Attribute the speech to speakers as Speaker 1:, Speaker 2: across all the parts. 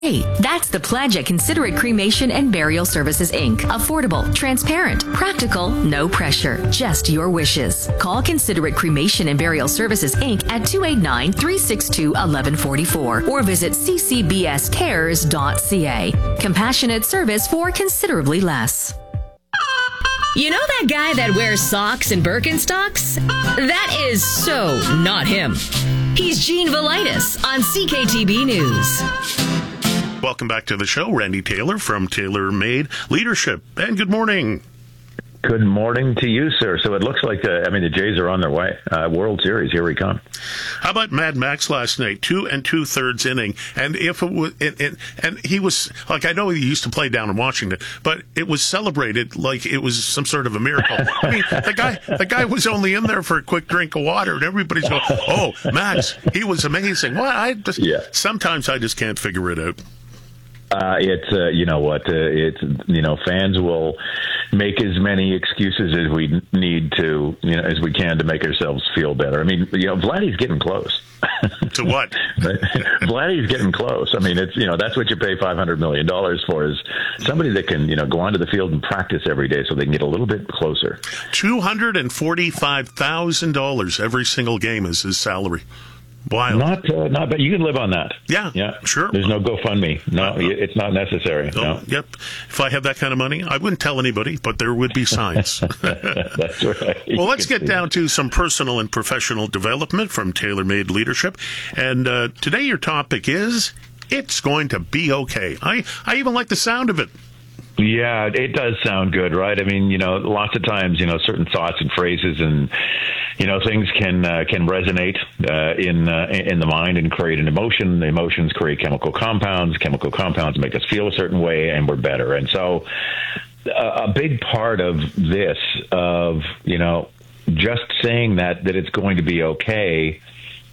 Speaker 1: Hey, that's the pledge at Considerate Cremation and Burial Services, Inc. Affordable, transparent, practical, no pressure, just your wishes. Call Considerate Cremation and Burial Services, Inc. at 289-362-1144 or visit ccbscares.ca. Compassionate service for considerably less.
Speaker 2: You know that guy that wears socks and Birkenstocks? That is so not him. He's Gene Velitis on CKTB News.
Speaker 3: Welcome back to the show. Randy Taylor from Taylor Made Leadership. And good morning.
Speaker 4: Good morning to you, sir. So it looks like, the Jays are on their way. World Series, here we come.
Speaker 3: How about Mad Max last night? 2 2/3 inning. And if it was, and he was, like, I know he used to play down in Washington, but it was celebrated like it was some sort of a miracle. I mean, the guy was only in there for a quick drink of water, and everybody's going, oh, Max, he was amazing. Well, sometimes I just can't figure it out.
Speaker 4: Fans will make as many excuses as we need to, as we can to make ourselves feel better. I mean, Vladdy's getting close.
Speaker 3: To what?
Speaker 4: Vladdy's getting close. I mean, it's, that's what you pay $500 million for, is somebody that can, go onto the field and practice every day so they can get a little bit closer.
Speaker 3: $245,000 every single game is his salary. Wild.
Speaker 4: Not but you can live on that.
Speaker 3: Yeah, sure.
Speaker 4: There's no GoFundMe. No, it's not necessary. No.
Speaker 3: Yep. If I had that kind of money, I wouldn't tell anybody, but there would be signs.
Speaker 4: That's right.
Speaker 3: Well, let's get down to some personal and professional development from Taylor Made Leadership. And today your topic is, it's going to be okay. I even like the sound of it.
Speaker 4: Yeah, it does sound good, right? I mean, lots of times, certain thoughts and phrases and, things can resonate in the mind and create an emotion. The emotions create chemical compounds. Chemical compounds make us feel a certain way, and we're better. And so a big part of this, just saying that it's going to be okay,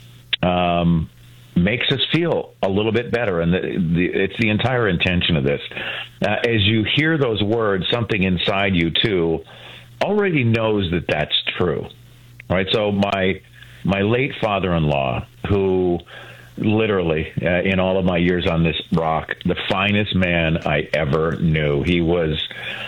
Speaker 4: makes us feel a little bit better, and it's the entire intention of this. As you hear those words, something inside you too already knows that that's true, right? So my late father-in-law, who literally, in all of my years on this rock, the finest man I ever knew. He was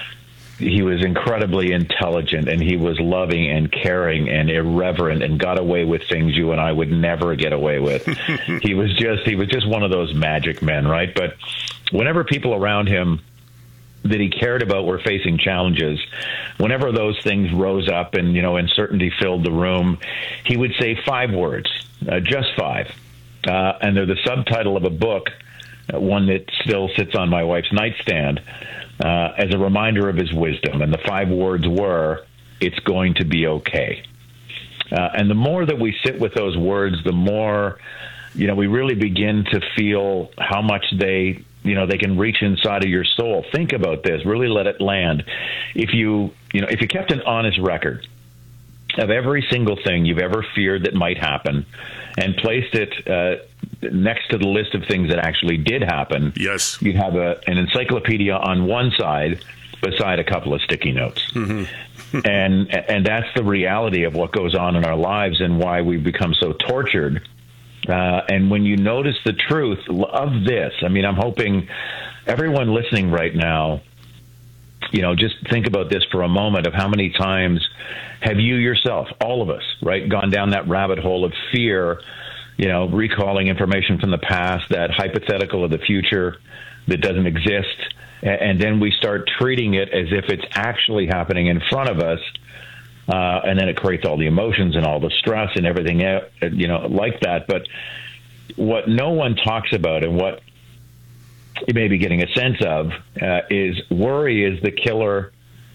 Speaker 4: incredibly intelligent, and he was loving and caring and irreverent and got away with things you and I would never get away with. He was just one of those magic men, right? But whenever people around him that he cared about were facing challenges, whenever those things rose up and, uncertainty filled the room, he would say 5 words, just 5. And they're the subtitle of a book, one that still sits on my wife's nightstand, as a reminder of his wisdom. And the 5 words were, it's going to be okay. And the more that we sit with those words, the more, we really begin to feel how much they can reach inside of your soul. Think about this, really let it land. If you kept an honest record of every single thing you've ever feared that might happen and placed it next to the list of things that actually did happen,
Speaker 3: yes,
Speaker 4: you'd have an encyclopedia on one side beside a couple of sticky notes. Mm-hmm. and that's the reality of what goes on in our lives and why we become so tortured. And when you notice the truth of this, I mean, I'm hoping everyone listening right now, just think about this for a moment of how many times have you yourself, all of us, right, gone down that rabbit hole of fear, recalling information from the past, that hypothetical of the future that doesn't exist. And then we start treating it as if it's actually happening in front of us. And then it creates all the emotions and all the stress and everything, like that. But what no one talks about and what you may be getting a sense of is worry is the killer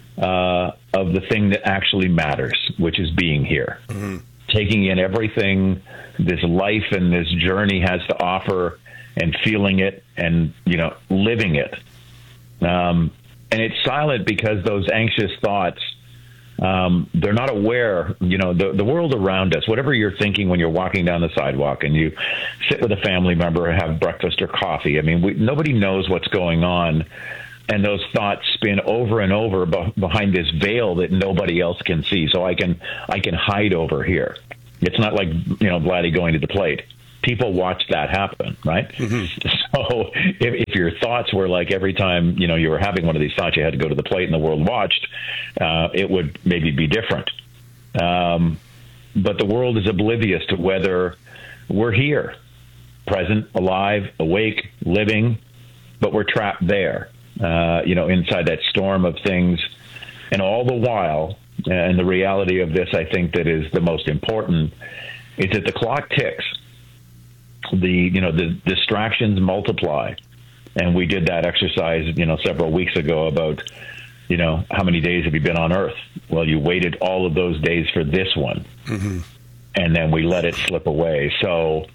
Speaker 4: of the thing that actually matters, which is being here. Mm-hmm. Taking in everything this life and this journey has to offer and feeling it and, living it. And it's silent because those anxious thoughts, they're not aware, the world around us, whatever you're thinking when you're walking down the sidewalk and you sit with a family member and have breakfast or coffee. I mean, nobody knows what's going on. And those thoughts spin over and over behind this veil that nobody else can see. So I can hide over here. It's not like, Vladdy going to the plate. People watch that happen, right? Mm-hmm. So if your thoughts were like every time, you were having one of these thoughts, you had to go to the plate and the world watched, it would maybe be different. But the world is oblivious to whether we're here, present, alive, awake, living, but we're trapped there, inside that storm of things. And all the while, and the reality of this, I think that is the most important, is that the clock ticks. The distractions multiply. And we did that exercise, several weeks ago about, how many days have you been on Earth? Well, you waited all of those days for this one. Mm-hmm. And then we let it slip away. So,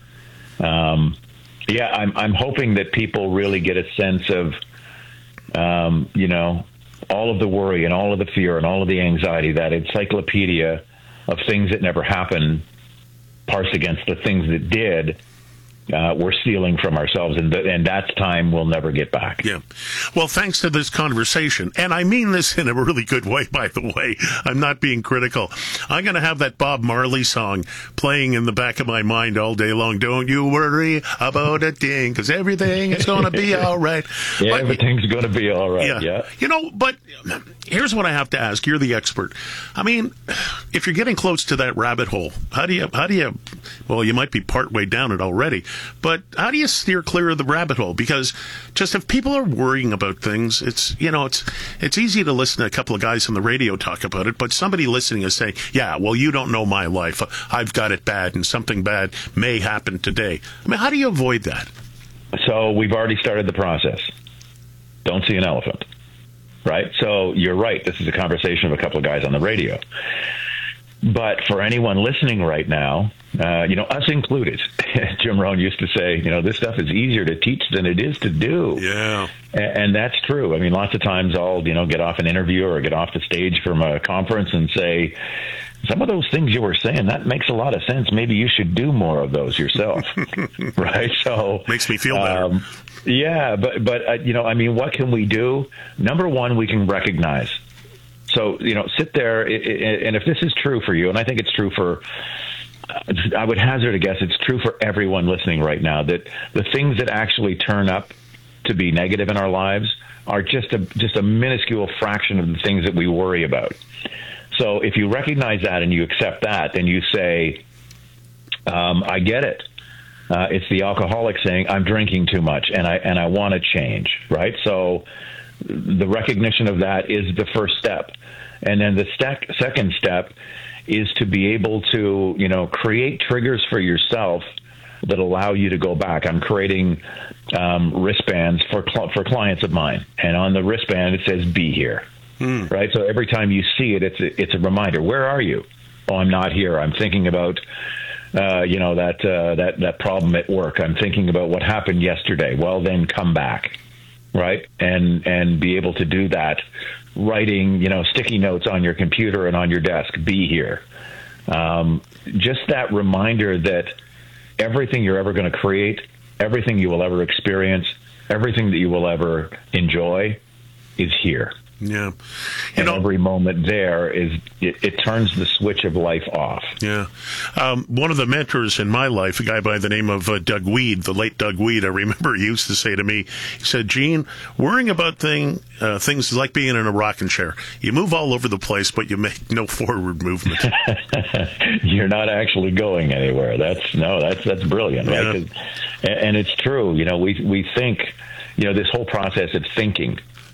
Speaker 4: I'm hoping that people really get a sense of, all of the worry and all of the fear and all of the anxiety, that encyclopedia of things that never happened, parsed against the things that did. We're stealing from ourselves, and that's time we'll never get back.
Speaker 3: Yeah. Well, thanks to this conversation, and I mean this in a really good way, by the way. I'm not being critical. I'm going to have that Bob Marley song playing in the back of my mind all day long. Don't you worry about a thing, because everything is going to be all right.
Speaker 4: Yeah, everything's going to be all right. Yeah.
Speaker 3: But here's what I have to ask. You're the expert. I mean, if you're getting close to that rabbit hole, how do you, well, you might be partway down it already, but how do you steer clear of the rabbit hole? Because just if people are worrying about things, it's easy to listen to a couple of guys on the radio talk about it, but somebody listening is saying, yeah, well, you don't know my life. I've got it bad, and something bad may happen today. I mean, how do you avoid that?
Speaker 4: So we've already started the process. Don't see an elephant, right? So you're right. This is a conversation of a couple of guys on the radio. But for anyone listening right now, us included, Jim Rohn used to say, this stuff is easier to teach than it is to do.
Speaker 3: Yeah.
Speaker 4: And that's true. I mean, lots of times I'll, get off an interview or get off the stage from a conference and say, some of those things you were saying, that makes a lot of sense. Maybe you should do more of those yourself. Right? So
Speaker 3: makes me feel better.
Speaker 4: Yeah. But what can we do? Number one, we can recognize. So, sit there, and if this is true for you, and I think it's true for, I would hazard a guess, it's true for everyone listening right now, that the things that actually turn up to be negative in our lives are just a minuscule fraction of the things that we worry about. So if you recognize that and you accept that, then you say, I get it. It's the alcoholic saying, I'm drinking too much, and I want to change, right? So the recognition of that is the first step. And then the second step is to be able to, create triggers for yourself that allow you to go back. I'm creating wristbands for clients of mine. And on the wristband, it says, be here. Right? So every time you see it, it's a reminder. Where are you? Oh, I'm not here. I'm thinking about, that problem at work. I'm thinking about what happened yesterday. Well, then come back. Right? And be able to do that, writing, sticky notes on your computer and on your desk, be here. Just that reminder that everything you're ever going to create, everything you will ever experience, everything that you will ever enjoy is here.
Speaker 3: Yeah.
Speaker 4: And every moment there it turns the switch of life off.
Speaker 3: Yeah. One of the mentors in my life, a guy by the name of Doug Weed, the late Doug Weed, I remember he used to say to me, he said, Gene, worrying about things is like being in a rocking chair. You move all over the place, but you make no forward movement.
Speaker 4: You're not actually going anywhere. That's brilliant, right?
Speaker 3: Yeah.
Speaker 4: And it's true. We think, this whole process of thinking,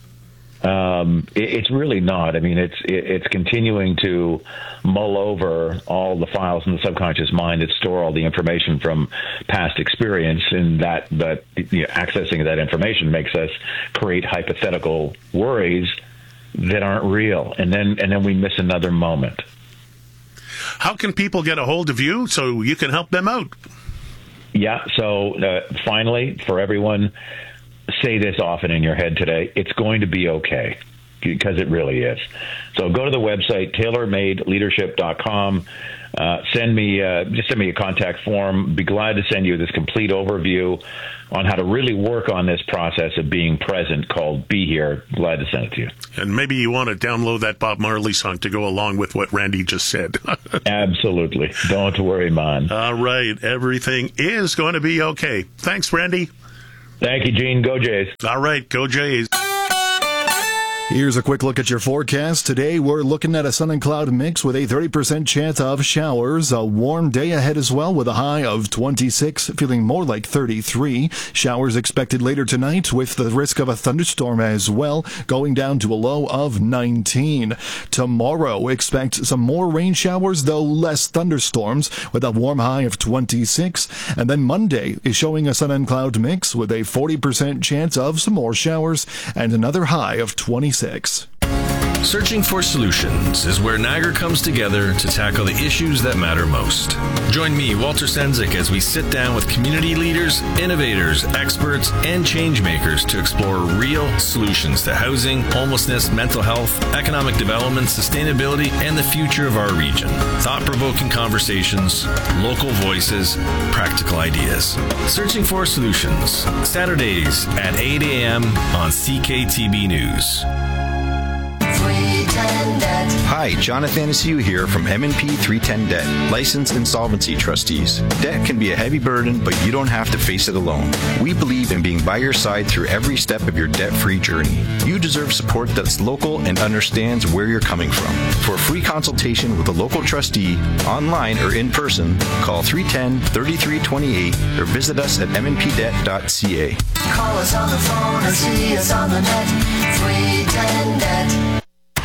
Speaker 4: it's really not. I mean, it's continuing to mull over all the files in the subconscious mind that store all the information from past experience, and that accessing that information makes us create hypothetical worries that aren't real, and then we miss another moment.
Speaker 3: How can people get a hold of you so you can help them out?
Speaker 4: Yeah. So finally, for everyone, say this often in your head today, it's going to be okay, because it really is. So go to the website, tailormadeleadership.com. Send me a contact form. Be glad to send you this complete overview on how to really work on this process of being present called Be Here. Glad to send it to you.
Speaker 3: And maybe you want to download that Bob Marley song to go along with what Randy just said.
Speaker 4: Absolutely. Don't worry, man.
Speaker 3: All right. Everything is going to be okay. Thanks, Randy.
Speaker 4: Thank you, Gene. Go Jays.
Speaker 3: All right, go Jays.
Speaker 5: Here's a quick look at your forecast. Today, we're looking at a sun and cloud mix with a 30% chance of showers. A warm day ahead as well with a high of 26, feeling more like 33. Showers expected later tonight with the risk of a thunderstorm as well, going down to a low of 19. Tomorrow, expect some more rain showers, though less thunderstorms, with a warm high of 26. And then Monday is showing a sun and cloud mix with a 40% chance of some more showers and another high of 26.
Speaker 6: Searching for Solutions is where Niagara comes together to tackle the issues that matter most. Join me, Walter Senzik, as we sit down with community leaders, innovators, experts, and change makers to explore real solutions to housing, homelessness, mental health, economic development, sustainability, and the future of our region. Thought-provoking conversations, local voices, practical ideas. Searching for Solutions, Saturdays at 8 a.m. on CKTB News.
Speaker 7: Hi, Jonathan Asiu here from M&P 310 Debt, licensed insolvency trustees. Debt can be a heavy burden, but you don't have to face it alone. We believe in being by your side through every step of your debt-free journey. You deserve support that's local and understands where you're coming from. For a free consultation with a local trustee, online or in person, call 310-3328 or visit us at mnpdebt.ca.
Speaker 8: Call us on the phone or see us on the net. 310 Debt.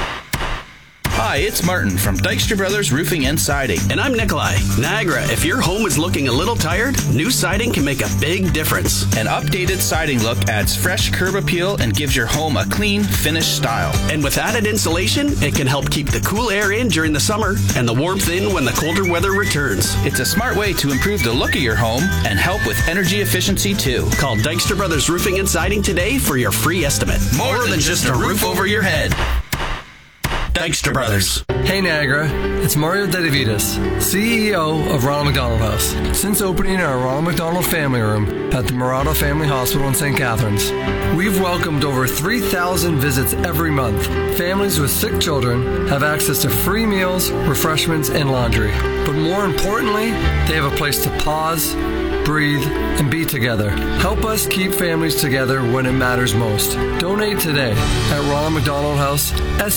Speaker 9: Hi, it's Martin from Dykstra Brothers Roofing and Siding.
Speaker 10: And I'm Nikolai. Niagara, if your home is looking a little tired, new siding can make a big difference.
Speaker 9: An updated siding look adds fresh curb appeal and gives your home a clean, finished style.
Speaker 10: And with added insulation, it can help keep the cool air in during the summer and the warmth in when the colder weather returns.
Speaker 9: It's a smart way to improve the look of your home and help with energy efficiency too.
Speaker 10: Call Dykstra Brothers Roofing and Siding today for your free estimate.
Speaker 9: More than just a roof over your head.
Speaker 10: Dykstra Brothers.
Speaker 11: Hey Niagara, it's Mario Dedivitas, CEO of Ronald McDonald House. Since opening our Ronald McDonald Family Room at the Murata Family Hospital in St. Catharines, we've welcomed over 3,000 visits every month. Families with sick children have access to free meals, refreshments, and laundry. But more importantly, they have a place to pause, breathe, and be together. Help us keep families together when it matters most. Donate today at Ronald McDonald House,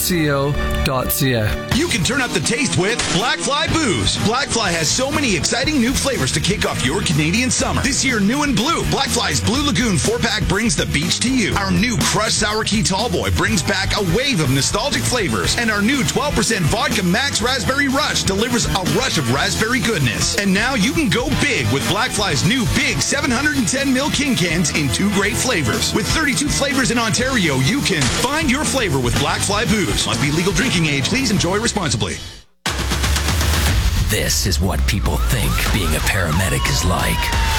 Speaker 11: SCO.ca.
Speaker 12: You can turn up the taste with Black Fly Booze. Black Fly has so many exciting new flavors to kick off your Canadian summer. This year, new and blue, Black Fly's Blue Lagoon 4-pack brings the beach to you. Our new Crushed Sour Key Tallboy brings back a wave of nostalgic flavors. And our new 12% Vodka Max Raspberry Rush delivers a rush of raspberry goodness. And now you can go big with Black Fly's new big 710ml King Cans in 2 great flavors. With 32 flavors in Ontario, you can find your flavor with Black Fly Booze. Must be legal drinking age. Please enjoy responsibly.
Speaker 13: This is what people think being a paramedic is like.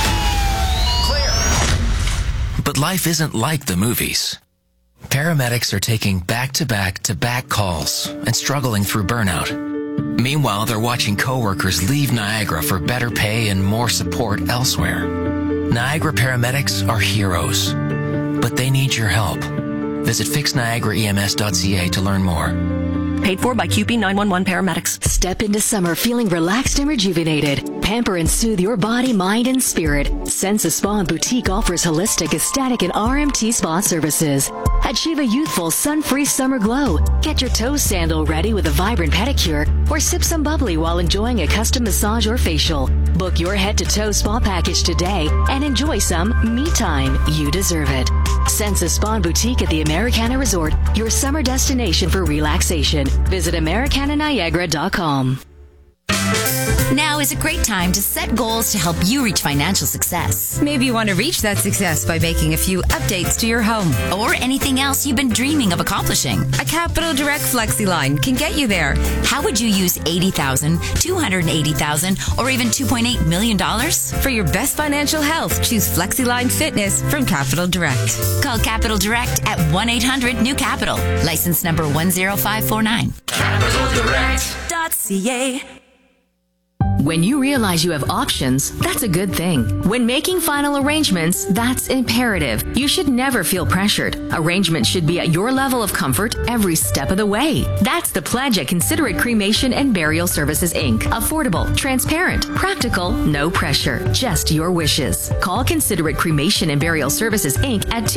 Speaker 13: Clear. But life isn't like the movies. Paramedics are taking back-to-back-to-back calls and struggling through burnout. Meanwhile, they're watching coworkers leave Niagara for better pay and more support elsewhere. Niagara paramedics are heroes, but they need your help. Visit fixniagaraems.ca to learn more.
Speaker 14: Paid for by QP 911 paramedics.
Speaker 1: Step into summer feeling relaxed and rejuvenated. Pamper and soothe your body, mind, and spirit. Sensa Spa and Boutique offers holistic, aesthetic, and RMT spa services. Achieve a youthful, sun-free summer glow. Get your toe sandal ready with a vibrant pedicure, or sip some bubbly while enjoying a custom massage or facial. Book your head-to-toe spa package today and enjoy some me time. You deserve it. Sensa Spa and Boutique at the Americana Resort, your summer destination for relaxation. Visit AmericanaNiagara.com.
Speaker 15: Now is a great time to set goals to help you reach financial success.
Speaker 16: Maybe you want to reach that success by making a few updates to your home.
Speaker 15: Or anything else you've been dreaming of accomplishing.
Speaker 16: A Capital Direct FlexiLine can get you there.
Speaker 15: How would you use $80,000, $280,000, or even $2.8 million?
Speaker 16: For your best financial health, choose FlexiLine Fitness from Capital Direct.
Speaker 15: Call Capital Direct at 1-800-NEW-CAPITAL. License number 10549.
Speaker 8: CapitalDirect.ca.
Speaker 1: When you realize you have options, that's a good thing. When making final arrangements, that's imperative. You should never feel pressured. Arrangements should be at your level of comfort every step of the way. That's the pledge at Considerate Cremation and Burial Services, Inc. Affordable, transparent, practical, no pressure, just your wishes. Call Considerate Cremation and Burial Services, Inc. at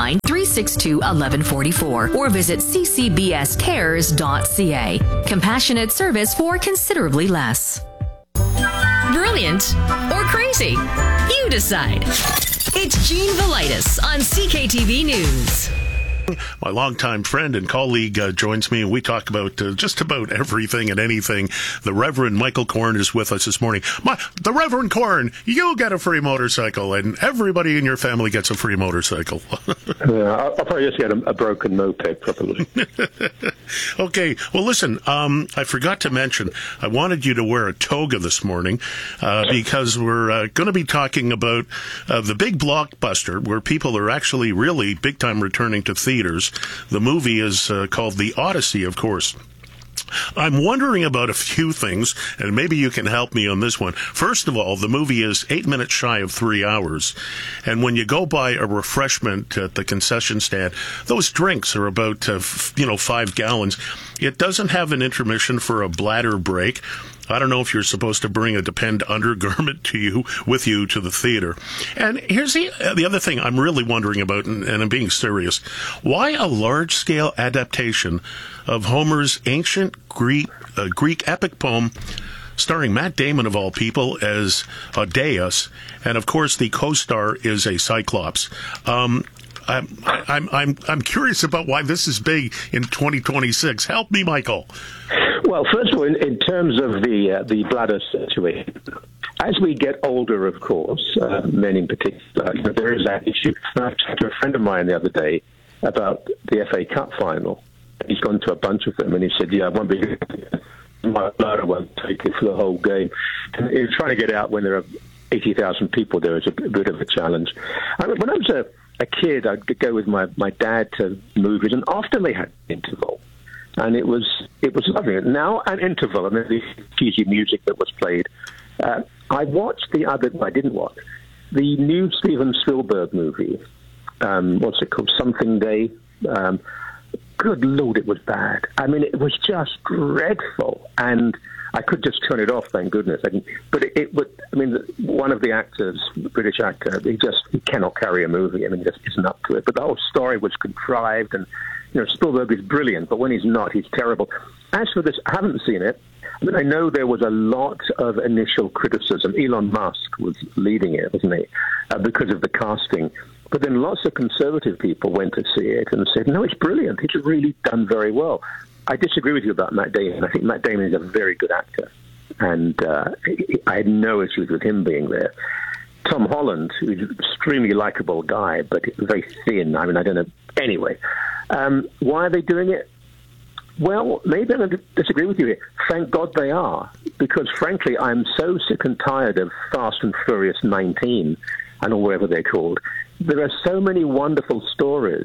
Speaker 1: 289-362-1144 or visit ccbscares.ca. Compassionate service for considerably less.
Speaker 2: Brilliant or crazy? You decide. It's Gene Velitis on CKTV News.
Speaker 3: My longtime friend and colleague joins me, and we talk about just about everything and anything. The Reverend Michael Korn is with us this morning. The Reverend Korn, you get a free motorcycle, and everybody in your family gets a free motorcycle.
Speaker 17: I'll probably just get a broken moped, probably.
Speaker 3: Okay, well, listen, I forgot to mention, I wanted you to wear a toga this morning because we're going to be talking about the big blockbuster where people are actually really big-time returning to theaters. The movie is called The Odyssey, of course. I'm wondering about a few things, and maybe you can help me on this one. First of all, the movie is 8 minutes shy of 3 hours, and when you go buy a refreshment at the concession stand, those drinks are about 5 gallons. It doesn't have an intermission for a bladder break. I don't know if you're supposed to bring a Depend undergarment with you to the theater. And here's the other thing I'm really wondering about, and I'm being serious. Why a large-scale adaptation of Homer's ancient Greek epic poem starring Matt Damon, of all people, as Odeus, and of course the co-star is a Cyclops. I'm curious about why this is big in 2026. Help me, Michael.
Speaker 17: Well, first of all, in terms of the bladder situation, as we get older, of course, men in particular, there is that issue. And I talked to a friend of mine the other day about the FA Cup final. He's gone to a bunch of them, and he said, "Yeah, I won't be. My bladder won't take it for the whole game." And he was trying to get out when there are 80,000 people there is a bit of a challenge. When I was a kid, I'd go with my dad to movies, and often they had interval. And it was lovely. Now an interval, and the cheesy music that was played. I watched I didn't watch the new Steven Spielberg movie. What's it called? Something Day. Good Lord, it was bad. I mean, it was just dreadful, and I could just turn it off. Thank goodness. But it would. I mean, one of the actors, British actor, he cannot carry a movie. I mean, he just isn't up to it. But the whole story was contrived, and Spielberg is brilliant, but when he's not, he's terrible. As for this, I haven't seen it. I mean, I know there was a lot of initial criticism. Elon Musk was leading it, wasn't he, because of the casting. But then lots of conservative people went to see it and said, no, it's brilliant. It's really done very well. I disagree with you about Matt Damon. I think Matt Damon is a very good actor, and I had no issues with him being there. Tom Holland, who's an extremely likable guy, but very thin. I mean, I don't know. Anyway, why are they doing it? Well, maybe I'm going to disagree with you here. Thank God they are, because frankly, I'm so sick and tired of Fast and Furious 19 and or whatever they're called. There are so many wonderful stories.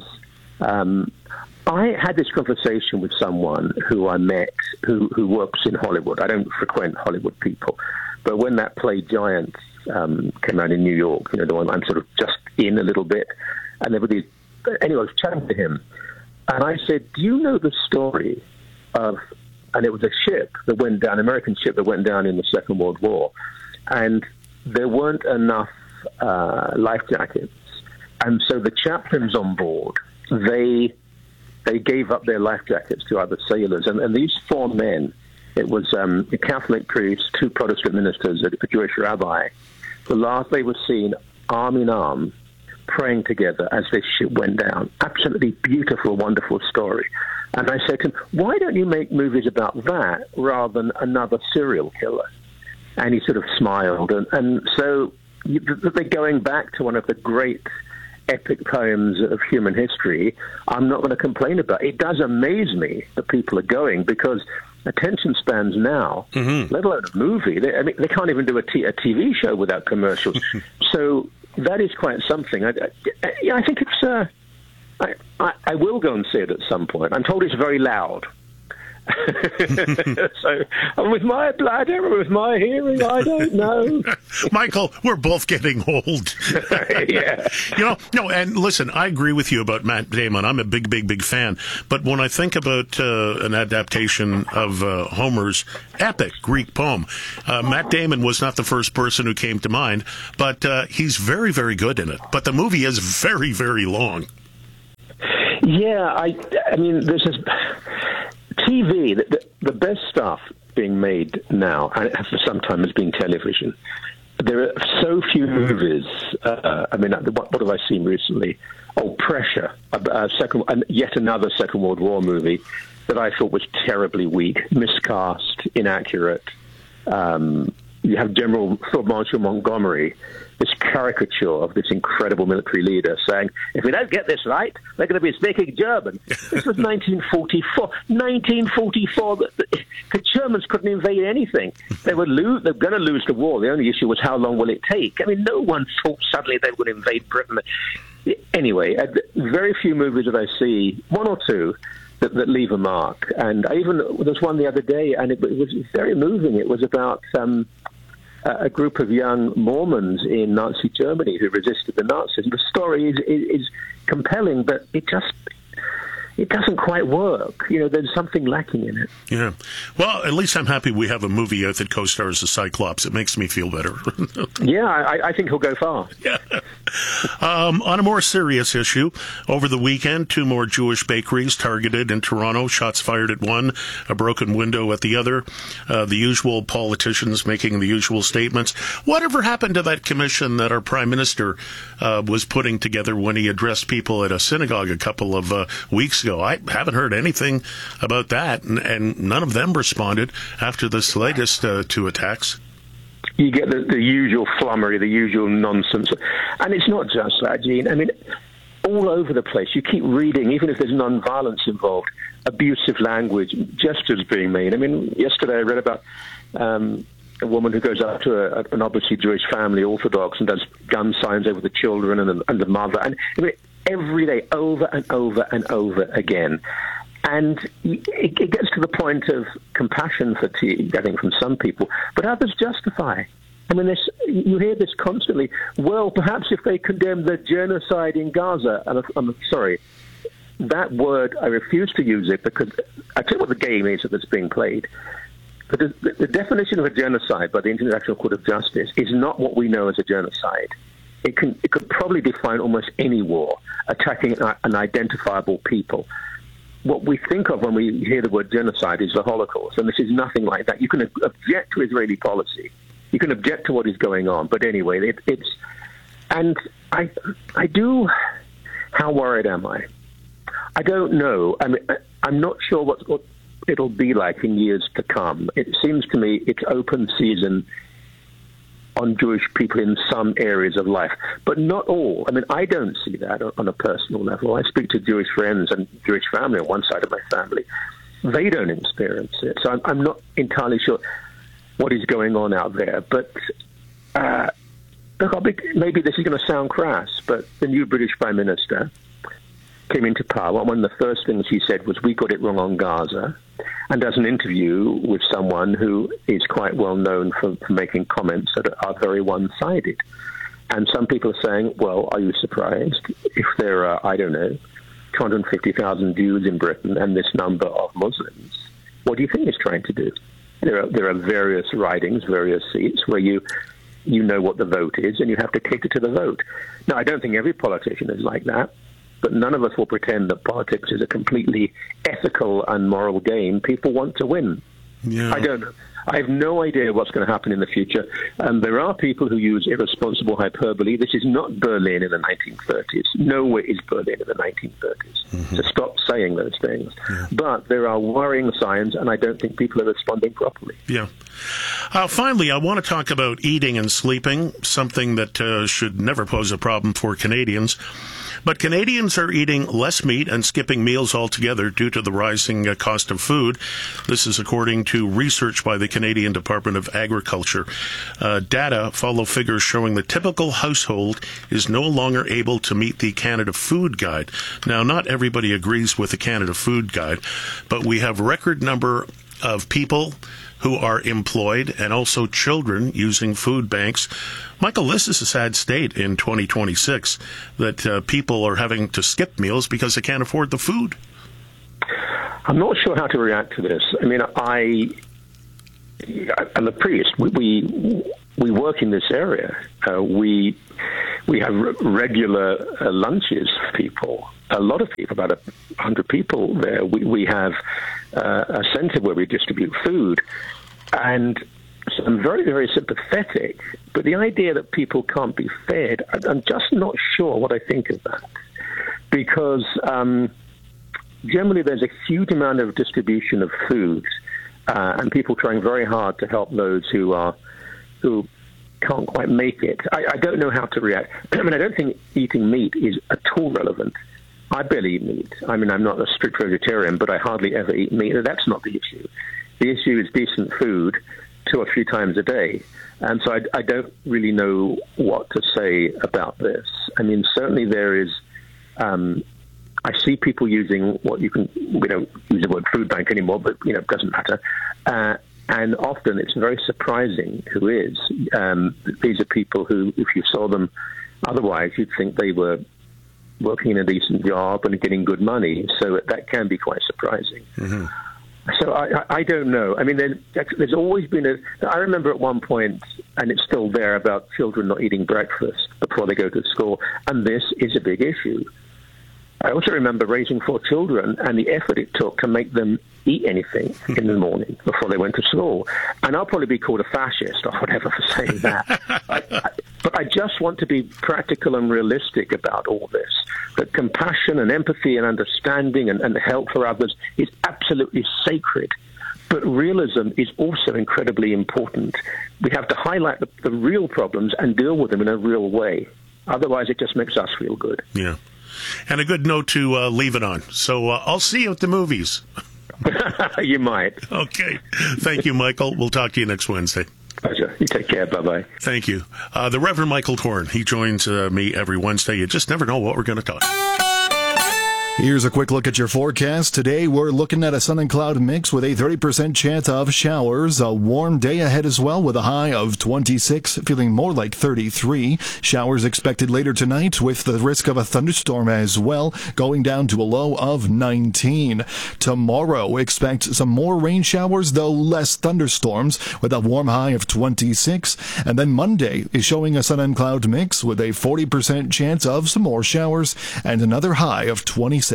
Speaker 17: I had this conversation with someone who I met who works in Hollywood. I don't frequent Hollywood people, but when that play Giants came out in New York, the one I'm sort of just in a little bit, and anyway, I was chatting to him, and I said, do you know the story of, and it was a ship that went down, an American ship that went down in the Second World War, and there weren't enough life jackets, and so the chaplains on board, they gave up their life jackets to other sailors, and these 4 men, it was a Catholic priest, 2 Protestant ministers, a Jewish rabbi. The last they were seen arm in arm, praying together as this ship went down. Absolutely beautiful, wonderful story. And I said to him, why don't you make movies about that rather than another serial killer? And he sort of smiled. And so they're going back to one of the great epic poems of human history. I'm not going to complain about it. It does amaze me that people are going, because attention spans now, let alone a movie, they can't even do a TV show without commercials. So that is quite something. I think it's. I will go and see it at some point. I'm told it's very loud, So, with my bladder, with my hearing, I don't know.
Speaker 3: Michael, we're both getting old.
Speaker 17: Yeah.
Speaker 3: No, and listen, I agree with you about Matt Damon. I'm a big fan. But when I think about an adaptation of Homer's epic Greek poem, Matt Damon was not the first person who came to mind, but he's very, very good in it. But the movie is very, very long.
Speaker 17: Yeah, I mean, there's this TV, the best stuff being made now, and for some time has been television. There are so few movies. I mean, what have I seen recently? Oh, Pressure, yet another Second World War movie that I thought was terribly weak, miscast, inaccurate. You have General Field Marshal Montgomery, this caricature of this incredible military leader saying, if we don't get this right, we're going to be speaking German. This was 1944. 1944, the Germans couldn't invade anything. They were going to lose the war. The only issue was how long will it take? I mean, no one thought suddenly they would invade Britain. Anyway, very few movies that I see, one or two, that leave a mark. And there's one the other day, and it was very moving. It was about a group of young Mormons in Nazi Germany who resisted the Nazis. The story is compelling, but it doesn't quite work. There's something lacking in it.
Speaker 3: Yeah. Well, at least I'm happy we have a movie out that co-stars the Cyclops. It makes me feel better.
Speaker 17: Yeah, I think he'll go far.
Speaker 3: Yeah. On a more serious issue, over the weekend, 2 more Jewish bakeries targeted in Toronto, shots fired at one, a broken window at the other, the usual politicians making the usual statements. Whatever happened to that commission that our Prime Minister was putting together when he addressed people at a synagogue a couple of weeks ago? I haven't heard anything about that, and none of them responded after this latest 2 attacks.
Speaker 17: You get the usual flummery, the usual nonsense. And it's not just that, Gene. I mean, all over the place. You keep reading, even if there's non-violence involved, abusive language, gestures being made. I mean, yesterday I read about a woman who goes up to an obviously Jewish family, Orthodox, and does gun signs over the children and the mother. And I mean, every day, over and over and over again. And it gets to the point of compassion fatigue, I think, from some people, but others justify. I mean, you hear this constantly. Well, perhaps if they condemn the genocide in Gaza, and I'm sorry, that word, I refuse to use it because I tell you what the game is that's being played. But the definition of a genocide by the International Court of Justice is not what we know as a genocide. It could probably define almost any war, attacking an identifiable people. What we think of when we hear the word genocide is the Holocaust, and this is nothing like that. You can object to Israeli policy. You can object to what is going on. But anyway, and I do, how worried am I? I don't know. I mean, I'm not sure what it'll be like in years to come. It seems to me it's open season on Jewish people in some areas of life, but not all. I mean, I don't see that on a personal level. I speak to Jewish friends and Jewish family on one side of my family. They don't experience it. So I'm not entirely sure what is going on out there. But look, maybe this is going to sound crass, but the new British Prime Minister came into power. One of the first things he said was, we got it wrong on Gaza, and does an interview with someone who is quite well known for making comments that are very one-sided. And some people are saying, well, are you surprised if there are, I don't know, 250,000 Jews in Britain and this number of Muslims? What do you think he's trying to do? There are various ridings, various seats where you know what the vote is and you have to cater to the vote. Now, I don't think every politician is like that, but none of us will pretend that politics is a completely ethical and moral game. People want to win.
Speaker 3: Yeah.
Speaker 17: I don't know. I have no idea what's going to happen in the future. There are people who use irresponsible hyperbole. This is not Berlin in the 1930s. Nowhere is Berlin in the 1930s. Mm-hmm. So stop saying those things. Yeah. But there are worrying signs, and I don't think people are responding properly.
Speaker 3: Yeah. Finally, I want to talk about eating and sleeping, something that should never pose a problem for Canadians. But Canadians are eating less meat and skipping meals altogether due to the rising cost of food. This is according to research by the Canadian Department of Agriculture. Data follow figures showing the typical household is no longer able to meet the Canada Food Guide. Now, not everybody agrees with the Canada Food Guide, but we have a record number of people who are employed and also children using food banks. Michael, this is a sad state in 2026 that people are having to skip meals because they can't afford the food.
Speaker 17: I'm not sure how to react to this. I mean, I'm a priest. We work in this area. We have regular lunches for people. A lot of people, about 100 people there. We have a centre where we distribute food. And so I'm very, very sympathetic. But the idea that people can't be fed, I'm just not sure what I think of that. Because generally there's a huge amount of distribution of food and people trying very hard to help those who can't quite make it. I don't know how to react. I mean, I don't think eating meat is at all relevant. I barely eat meat. I mean, I'm not a strict vegetarian, but I hardly ever eat meat. That's not the issue. The issue is decent food 2 or 3 times a day. And so I don't really know what to say about this. I mean, certainly there is... I see people using we don't use the word food bank anymore, but, it doesn't matter. And often it's very surprising who is. These are people who, if you saw them otherwise, you'd think they were working in a decent job and getting good money. So that can be quite surprising. Mm-hmm. So I don't know. I mean, there's always been I remember at one point, and it's still there, about children not eating breakfast before they go to school. And this is a big issue. I also remember raising 4 children and the effort it took to make them eat anything in the morning before they went to school. And I'll probably be called a fascist or whatever for saying that. But I just want to be practical and realistic about all this, that compassion and empathy and understanding and help for others is absolutely sacred. But realism is also incredibly important. We have to highlight the real problems and deal with them in a real way. Otherwise, it just makes us feel good.
Speaker 3: Yeah. And a good note to leave it on. So I'll see you at the movies.
Speaker 17: You might.
Speaker 3: Okay. Thank you, Michael. We'll talk to you next Wednesday.
Speaker 17: Pleasure. You take care. Bye-bye.
Speaker 3: Thank you. The Reverend Michael Torn. He joins me every Wednesday. You just never know what we're going to talk.
Speaker 5: Here's a quick look at your forecast. Today, we're looking at a sun and cloud mix with a 30% chance of showers. A warm day ahead as well with a high of 26, feeling more like 33. Showers expected later tonight with the risk of a thunderstorm as well, going down to a low of 19. Tomorrow, expect some more rain showers, though less thunderstorms, with a warm high of 26. And then Monday is showing a sun and cloud mix with a 40% chance of some more showers and another high of 26.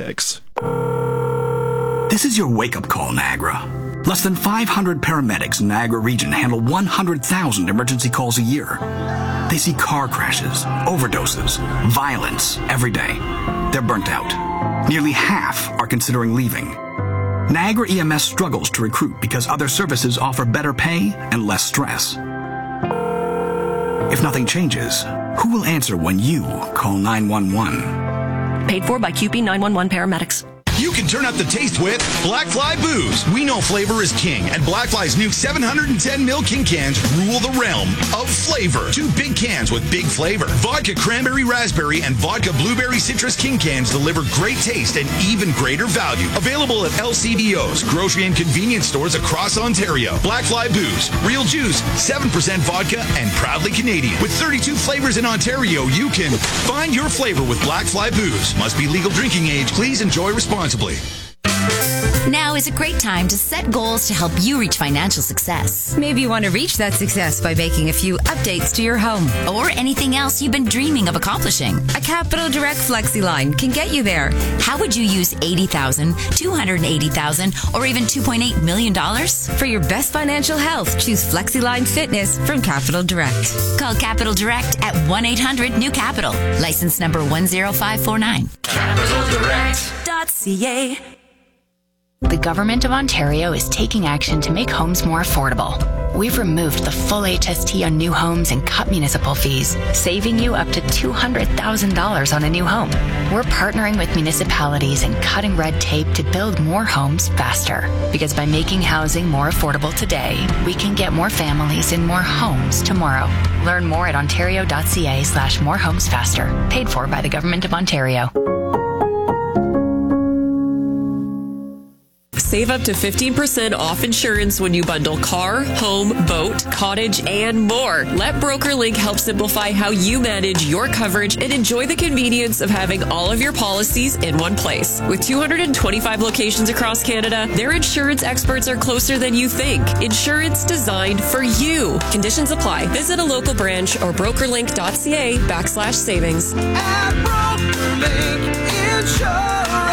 Speaker 18: This is your wake-up call, Niagara. Less than 500 paramedics in Niagara region handle 100,000 emergency calls a year. They see car crashes, overdoses, violence every day. They're burnt out. Nearly half are considering leaving. Niagara EMS struggles to recruit because other services offer better pay and less stress. If nothing changes, who will answer when you call 911?
Speaker 14: Paid for by QP 911 paramedics.
Speaker 12: You can turn up the taste with Blackfly Booze. We know flavor is king, and Blackfly's new 710ml King cans rule the realm of flavor. 2 big cans with big flavor. Vodka Cranberry Raspberry and Vodka Blueberry Citrus King cans deliver great taste and even greater value. Available at LCBOs, grocery and convenience stores across Ontario. Blackfly Booze. Real juice, 7% vodka, and proudly Canadian. With 32 flavors in Ontario, you can find your flavor with Blackfly Booze. Must be legal drinking age. Please enjoy responsibly.
Speaker 15: Now is a great time to set goals to help you reach financial success.
Speaker 16: Maybe you want to reach that success by making a few updates to your home.
Speaker 15: Or anything else you've been dreaming of accomplishing.
Speaker 16: A Capital Direct Flexi line can get you there.
Speaker 15: How would you use $80,000, $280,000, or even $2.8 million?
Speaker 16: For your best financial health, choose FlexiLine Fitness from Capital Direct.
Speaker 15: Call Capital Direct at 1-800-NEW-CAPITAL. License number 10549.
Speaker 8: CapitalDirect.ca
Speaker 19: The Government of Ontario is taking action to make homes more affordable. We've removed the full HST on new homes and cut municipal fees, saving you up to $200,000 on a new home. We're partnering with municipalities and cutting red tape to build more homes faster. Because by making housing more affordable today, we can get more families in more homes tomorrow. Learn more at ontario.ca/morehomesfaster. Paid for by the Government of Ontario.
Speaker 20: Save up to 15% off insurance when you bundle car, home, boat, cottage, and more. Let BrokerLink help simplify how you manage your coverage and enjoy the convenience of having all of your policies in one place. With 225 locations across Canada, their insurance experts are closer than you think. Insurance designed for you. Conditions apply. Visit a local branch or brokerlink.ca/savings.
Speaker 8: At BrokerLink Insurance.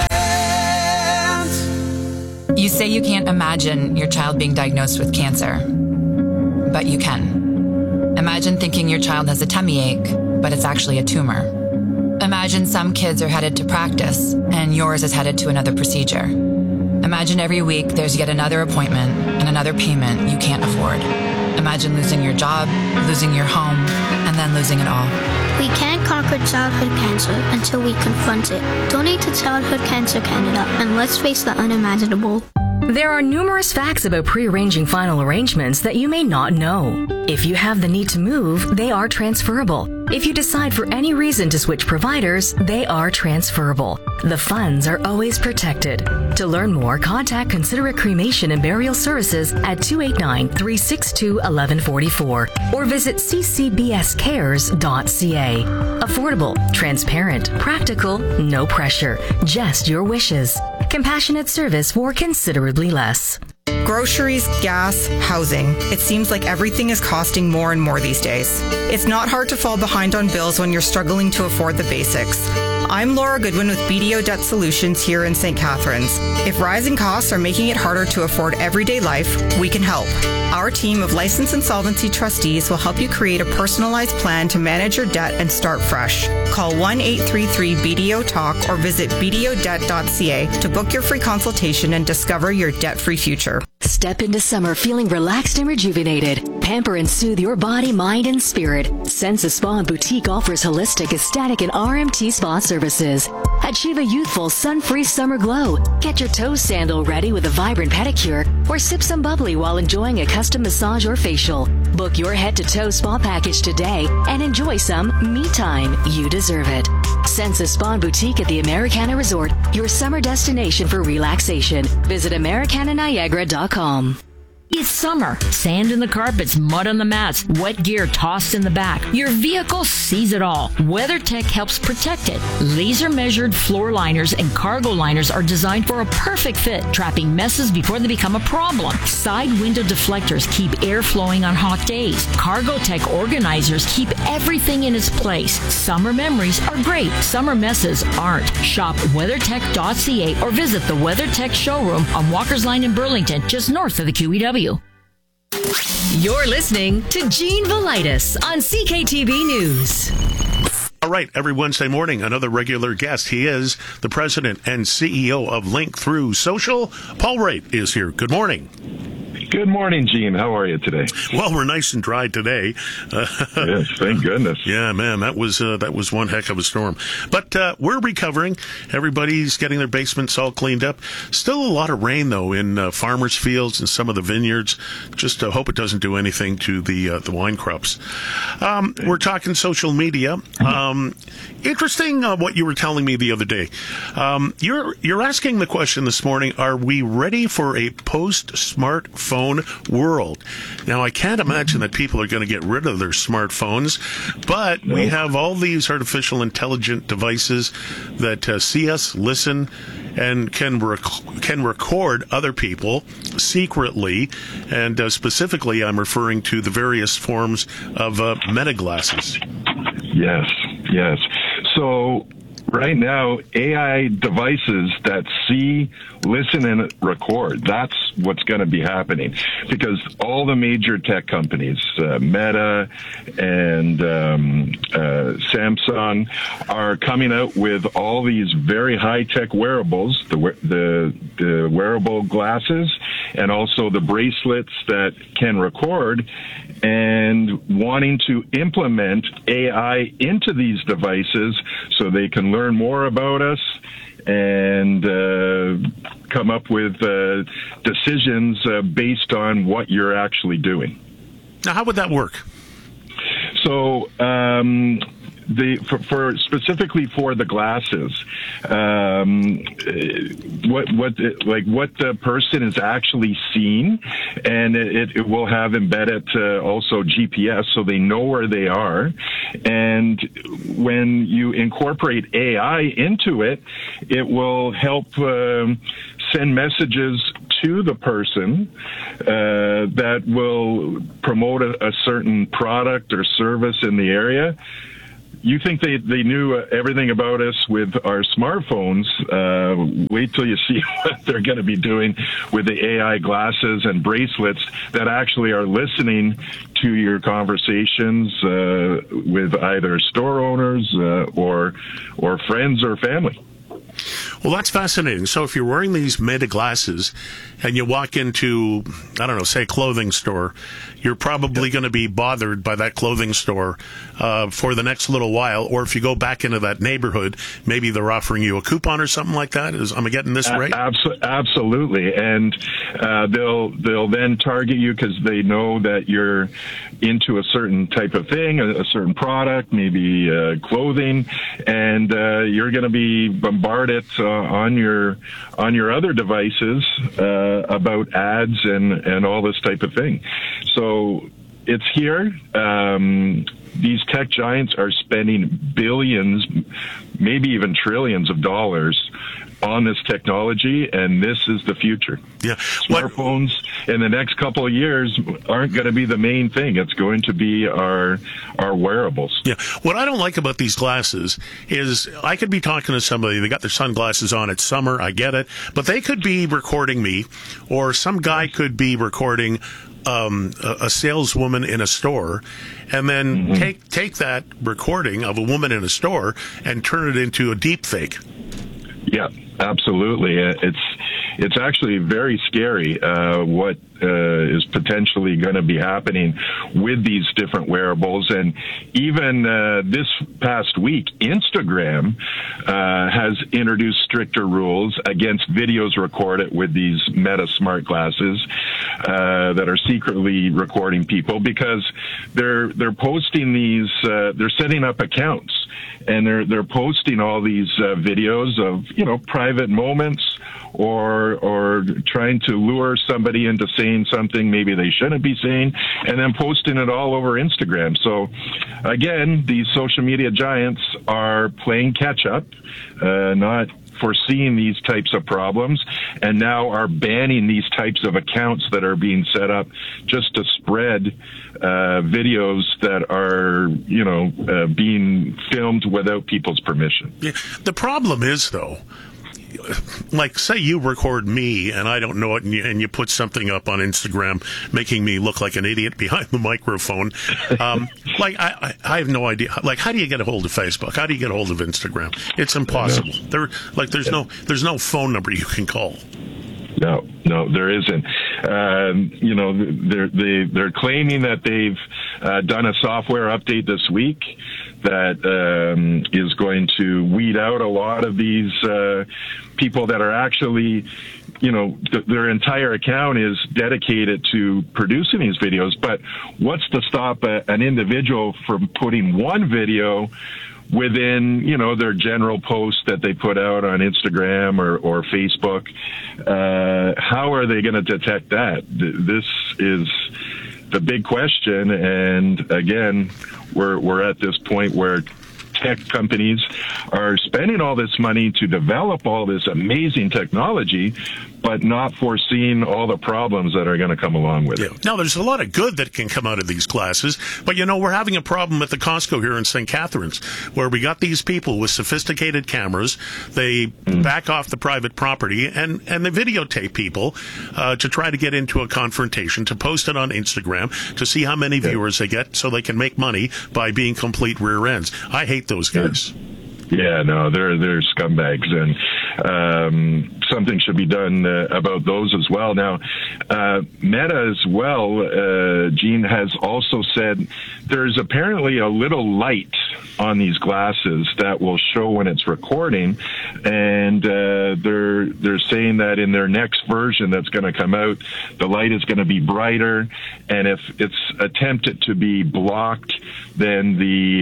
Speaker 21: You say you can't imagine your child being diagnosed with cancer, but you can. Imagine thinking your child has a tummy ache, but it's actually a tumor. Imagine some kids are headed to practice, and yours is headed to another procedure. Imagine every week there's yet another appointment and another payment you can't afford. Imagine losing your job, losing your home, and then losing it all.
Speaker 22: We can't conquer childhood cancer until we confront it. Donate to Childhood Cancer Canada and let's face the unimaginable.
Speaker 2: There are numerous facts about pre-arranging final arrangements that you may not know. If you have the need to move, they are transferable. If you decide for any reason to switch providers, they are transferable. The funds are always protected. To learn more, contact Considerate Cremation and Burial Services at 289-362-1144 or visit ccbscares.ca. Affordable, transparent, practical, no pressure, just your wishes. Compassionate service for considerably less.
Speaker 23: Groceries, gas, housing. It seems like everything is costing more and more these days. It's not hard to fall behind on bills when you're struggling to afford the basics. I'm Laura Goodwin with BDO Debt Solutions here in St. Catharines. If rising costs are making it harder to afford everyday life, we can help. Our team of licensed insolvency trustees will help you create a personalized plan to manage your debt and start fresh. Call 1-833-BDO-TALK or visit bdodebt.ca to book your free consultation and discover your debt-free future.
Speaker 1: Step into summer feeling relaxed and rejuvenated. Pamper and soothe your body, mind, and spirit. Sensa Spa and Boutique offers holistic, ecstatic, and RMT spa services. Achieve a youthful, sun-free summer glow. Get your toe sandal ready with a vibrant pedicure or sip some bubbly while enjoying a custom massage or facial. Book your head-to-toe spa package today and enjoy some me time. You deserve it. Sensa Spa and Boutique at the Americana Resort, your summer destination for relaxation. Visit AmericanaNiagara.com.
Speaker 24: It's summer. Sand in the carpets, mud on the mats, wet gear tossed in the back. Your vehicle sees it all. WeatherTech helps protect it. Laser-measured floor liners and cargo liners are designed for a perfect fit, trapping messes before they become a problem. Side window deflectors keep air flowing on hot days. CargoTech organizers keep everything in its place. Summer memories are great. Summer messes aren't. Shop WeatherTech.ca or visit the WeatherTech showroom on Walker's Line in Burlington, just north of the QEW.
Speaker 2: You're listening to Gene Velitis on CKTB News.
Speaker 3: All right, every Wednesday morning, another regular guest. He is the president and CEO of Link Through Social. Paul Wright is here. Good morning.
Speaker 25: Good morning, Gene. How are you today?
Speaker 3: Well, we're nice and dry today.
Speaker 25: Yes, thank goodness.
Speaker 3: Yeah, man, that was one heck of a storm. But we're recovering. Everybody's getting their basements all cleaned up. Still a lot of rain, though, in farmers' fields and some of the vineyards. Just hope it doesn't do anything to the wine crops. We're talking social media. Interesting what you were telling me the other day. You're asking the question this morning, are we ready for a post-smartphone world? Now, I can't imagine that people are going to get rid of their smartphones, but we have all these artificial intelligent devices that see us, listen, and can record other people secretly, and specifically I'm referring to the various forms of meta glasses.
Speaker 25: Yes. So Right now, AI devices that see, listen, and record, that's what's going to be happening. Because all the major tech companies, Meta and Samsung, are coming out with all these very high-tech wearables, the wearable glasses, and also the bracelets that can record, and wanting to implement AI into these devices so they can learn more about us and come up with decisions based on what you're actually doing.
Speaker 3: Now, how would that work?
Speaker 25: So, specifically for the glasses, what the person is actually seeing, and it will have embedded also GPS, so they know where they are. And when you incorporate AI into it, it will help send messages to the person that will promote a certain product or service in the area. You think they knew everything about us with our smartphones. Wait till you see what they're going to be doing with the AI glasses and bracelets that actually are listening to your conversations with either store owners or friends or family.
Speaker 3: Well, that's fascinating. So if you're wearing these Meta glasses and you walk into, I don't know, say a clothing store, you're probably going to be bothered by that clothing store for the next little while. Or if you go back into that neighborhood, maybe they're offering you a coupon or something like that. Am I getting this right?
Speaker 25: Absolutely. And they'll then target you because they know that you're into a certain type of thing, a certain product, maybe clothing, and you're going to be bombarded on your other devices about ads and all this type of thing. So it's here. These tech giants are spending billions, maybe even trillions of dollars on this technology, and this is the future.
Speaker 3: Yeah,
Speaker 25: smartphones in the next couple of years aren't going to be the main thing. It's going to be our wearables.
Speaker 3: Yeah. What I don't like about these glasses is I could be talking to somebody, they got their sunglasses on, it's summer, I get it, but they could be recording me, or some guy could be recording a saleswoman in a store, and then take that recording of a woman in a store and turn it into a deep fake.
Speaker 25: Yeah, absolutely. It's actually very scary what is potentially going to be happening with these different wearables. And even this past week, Instagram has introduced stricter rules against videos recorded with these Meta smart glasses that are secretly recording people, because they're posting these, they're setting up accounts, and they're posting all these videos of, private moments, or trying to lure somebody into saying something maybe they shouldn't be saying, and then posting it all over Instagram. So again, these social media giants are playing catch up, not foreseeing these types of problems, and now are banning these types of accounts that are being set up just to spread videos that are, being filmed without people's permission.
Speaker 3: Yeah. The problem is, though, like, say you record me and I don't know it, and you put something up on Instagram making me look like an idiot behind the microphone. I have no idea. Like, how do you get a hold of Facebook? How do you get a hold of Instagram? It's impossible. There's no phone number you can call.
Speaker 25: No, there isn't. They're claiming that they've done a software update this week that is going to weed out a lot of these people that are actually, their entire account is dedicated to producing these videos. But what's to stop an individual from putting one video within, their general post that they put out on Instagram or Facebook? How are they going to detect that? This is the big question. And again, we're at this point where tech companies are spending all this money to develop all this amazing technology, but not foreseeing all the problems that are going to come along with it.
Speaker 3: Now, there's a lot of good that can come out of these classes, but we're having a problem at the Costco here in St. Catharines, where we got these people with sophisticated cameras. They back off the private property and they videotape people to try to get into a confrontation, to post it on Instagram, to see how many viewers they get so they can make money by being complete rear ends. I hate those guys.
Speaker 25: Yeah, no, they're scumbags, and something should be done about those as well. Now, Meta as well, Gene, has also said there's apparently a little light on these glasses that will show when it's recording, and they're saying that in their next version that's going to come out, the light is going to be brighter, and if it's attempted to be blocked, then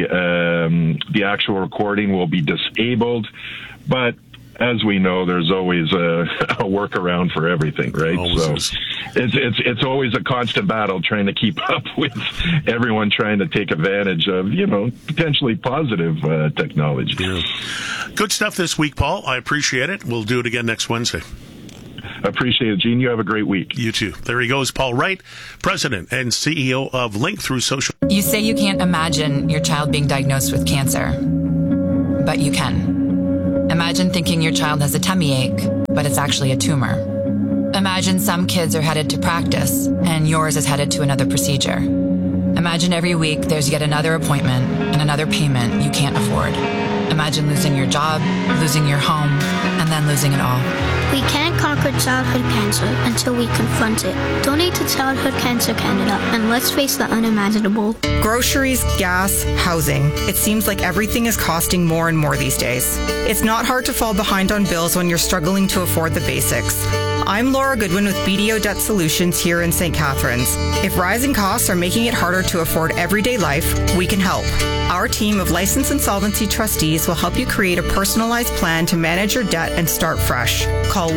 Speaker 25: the actual recording will be disabled. But as we know, there's always a workaround for everything, right? So it's always a constant battle trying to keep up with everyone trying to take advantage of, potentially positive technology.
Speaker 3: Yeah. Good stuff this week, Paul. I appreciate it. We'll do it again next Wednesday.
Speaker 25: Appreciate it, Gene. You have a great week.
Speaker 3: You too. There he goes, Paul Wright, President and CEO of Link Through Social.
Speaker 21: You say you can't imagine your child being diagnosed with cancer, but you can. Imagine thinking your child has a tummy ache, but it's actually a tumor. Imagine some kids are headed to practice and yours is headed to another procedure. Imagine every week there's yet another appointment and another payment you can't afford. Imagine losing your job, losing your home, and then losing it all.
Speaker 22: We can't conquer childhood cancer until we confront it. Donate to Childhood Cancer Canada and let's face the unimaginable.
Speaker 23: Groceries, gas, housing. It seems like everything is costing more and more these days. It's not hard to fall behind on bills when you're struggling to afford the basics. I'm Laura Goodwin with BDO Debt Solutions here in St. Catharines. If rising costs are making it harder to afford everyday life, we can help. Our team of licensed insolvency trustees will help you create a personalized plan to manage your debt and start fresh. Call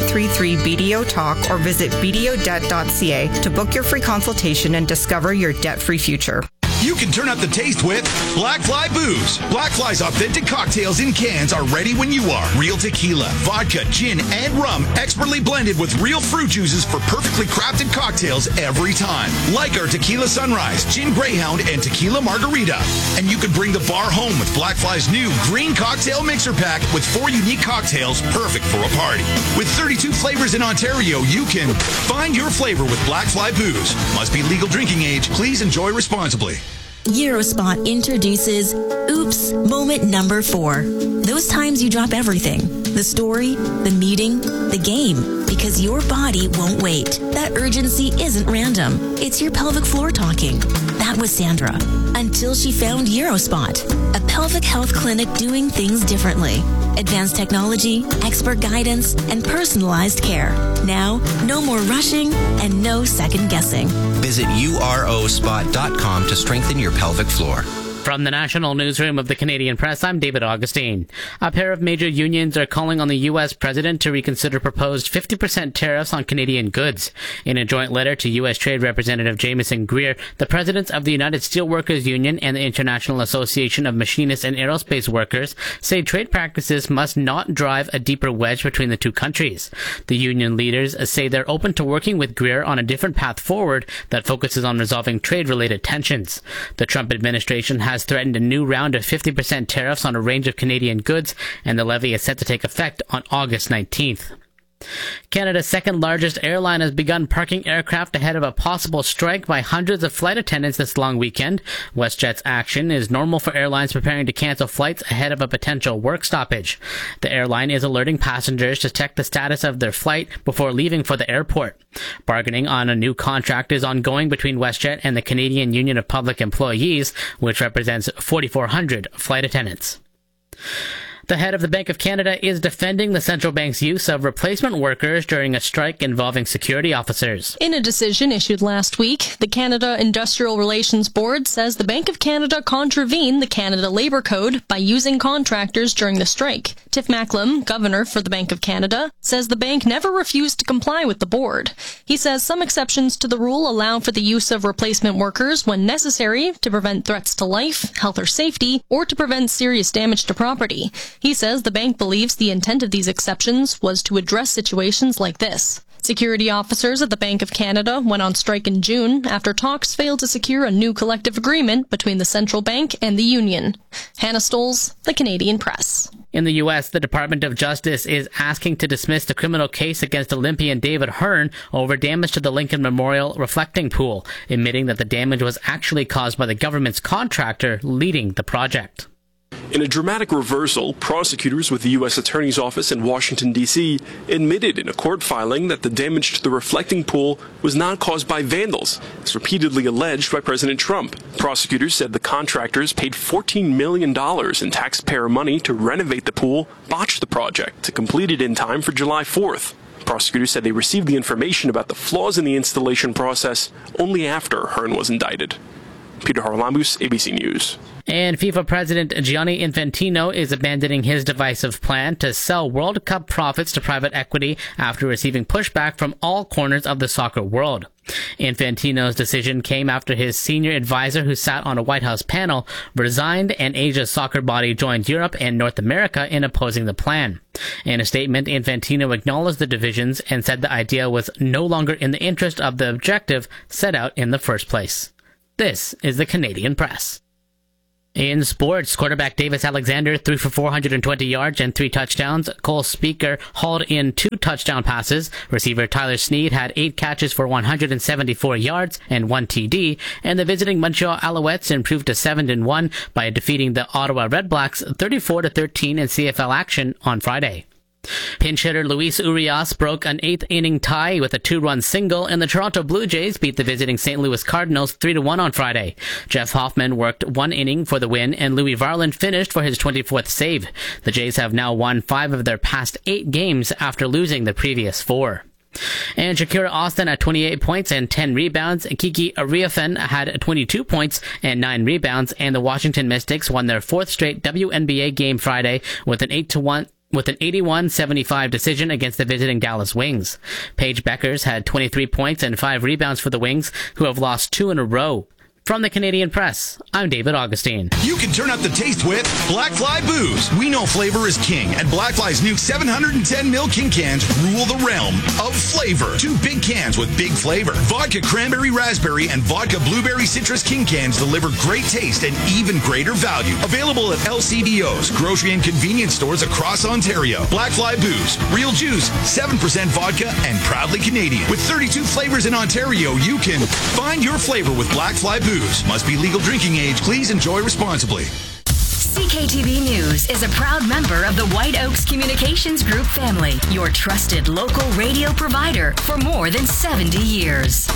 Speaker 23: 1-833-BDO-TALK or visit bdodebt.ca to book your free consultation and discover your debt-free future.
Speaker 12: You can turn up the taste with Black Fly Booze. Black Fly's authentic cocktails in cans are ready when you are. Real tequila, vodka, gin, and rum, expertly blended with real fruit juices for perfectly crafted cocktails every time. Like our Tequila Sunrise, Gin Greyhound, and Tequila Margarita. And you can bring the bar home with Black Fly's new Green Cocktail Mixer Pack with 4 unique cocktails perfect for a party. With 32 flavors in Ontario, you can find your flavor with Black Fly Booze. Must be legal drinking age. Please enjoy responsibly.
Speaker 4: Eurospot introduces Oops Moment Number 4. Those times you drop everything. The story, the meeting, the game. Because your body won't wait. That urgency isn't random. It's your pelvic floor talking. That was Sandra. Until she found Eurospot, a pelvic health clinic doing things differently. Advanced technology, expert guidance, and personalized care. Now, no more rushing and no second guessing.
Speaker 6: Visit urospot.com to strengthen your pelvic floor.
Speaker 7: From the National Newsroom of the Canadian Press, I'm David Augustine. A pair of major unions are calling on the U.S. president to reconsider proposed 50% tariffs on Canadian goods. In a joint letter to U.S. Trade Representative Jameson Greer, the presidents of the United Steelworkers Union and the International Association of Machinists and Aerospace Workers say trade practices must not drive a deeper wedge between the two countries. The union leaders say they're open to working with Greer on a different path forward that focuses on resolving trade-related tensions. The Trump administration has threatened a new round of 50% tariffs on a range of Canadian goods, and the levy is set to take effect on August 19th. Canada's second largest airline has begun parking aircraft ahead of a possible strike by hundreds of flight attendants this long weekend. WestJet's action is normal for airlines preparing to cancel flights ahead of a potential work stoppage. The airline is alerting passengers to check the status of their flight before leaving for the airport. Bargaining on a new contract is ongoing between WestJet and the Canadian Union of Public Employees, which represents 4,400 flight attendants. The head of the Bank of Canada is defending the central bank's use of replacement workers during a strike involving security officers.
Speaker 9: In a decision issued last week, the Canada Industrial Relations Board says the Bank of Canada contravened the Canada Labour Code by using contractors during the strike. Tiff Macklem, governor for the Bank of Canada, says the bank never refused to comply with the board. He says some exceptions to the rule allow for the use of replacement workers when necessary to prevent threats to life, health or safety, or to prevent serious damage to property. He says the bank believes the intent of these exceptions was to address situations like this. Security officers at the Bank of Canada went on strike in June after talks failed to secure a new collective agreement between the central bank and the union. Hannah Stoles, The Canadian Press.
Speaker 7: In the U.S., the Department of Justice is asking to dismiss the criminal case against Olympian David Hearn over damage to the Lincoln Memorial reflecting pool, admitting that the damage was actually caused by the government's contractor leading the project.
Speaker 10: In a dramatic reversal, prosecutors with the U.S. Attorney's Office in Washington, D.C. admitted in a court filing that the damage to the reflecting pool was not caused by vandals, as repeatedly alleged by President Trump. Prosecutors said the contractors paid $14 million in taxpayer money to renovate the pool, botched the project to complete it in time for July 4th. Prosecutors said they received the information about the flaws in the installation process only after Hearn was indicted. Peter Harlambus, ABC News.
Speaker 7: And FIFA President Gianni Infantino is abandoning his divisive plan to sell World Cup profits to private equity after receiving pushback from all corners of the soccer world. Infantino's decision came after his senior advisor, who sat on a White House panel, resigned and Asia's soccer body joined Europe and North America in opposing the plan. In a statement, Infantino acknowledged the divisions and said the idea was no longer in the interest of the objective set out in the first place. This is the Canadian Press. In sports, quarterback Davis Alexander threw for 420 yards and 3 touchdowns. Cole Speaker hauled in 2 touchdown passes. Receiver Tyler Snead had 8 catches for 174 yards and 1 TD. And the visiting Montreal Alouettes improved to 7-1 by defeating the Ottawa Redblacks 34-13 in CFL action on Friday. Pinch hitter Luis Urias broke an 8th-inning tie with a 2-run single, and the Toronto Blue Jays beat the visiting St. Louis Cardinals 3-1 on Friday. Jeff Hoffman worked 1 inning for the win, and Louis Varland finished for his 24th save. The Jays have now won 5 of their past 8 games after losing the previous 4. And Shakira Austin had 28 points and 10 rebounds. Kiki Ariafen had 22 points and 9 rebounds, and the Washington Mystics won their 4th straight WNBA game Friday with an 81-75 decision against the visiting Dallas Wings. Paige Beckers had 23 points and 5 rebounds for the Wings, who have lost 2 in a row. From the Canadian Press, I'm David Augustine.
Speaker 12: You can turn up the taste with Black Fly Booze. We know flavor is king, and Black Fly's new 710ml King cans rule the realm of flavor. 2 big cans with big flavor. Vodka Cranberry Raspberry and Vodka Blueberry Citrus King cans deliver great taste and even greater value. Available at LCBOs, grocery and convenience stores across Ontario. Black Fly Booze. Real juice, 7% vodka, and proudly Canadian. With 32 flavors in Ontario, you can find your flavor with Black Fly Booze. Must be legal drinking age. Please enjoy responsibly.
Speaker 2: CKTV News is a proud member of the White Oaks Communications Group family, your trusted local radio provider for more than 70 years.